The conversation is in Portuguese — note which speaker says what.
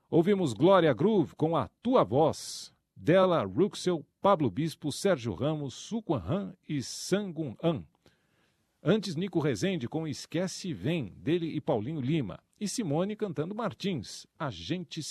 Speaker 1: Ouvimos Glória Groove com A Tua Voz, dela Ruxel, Pablo Bispo, Sérgio Ramos, Suquan Han e Sangun An. Antes, Nico Rezende com Esquece e Vem, dele e Paulinho Lima. E Simone cantando Martins, A Gente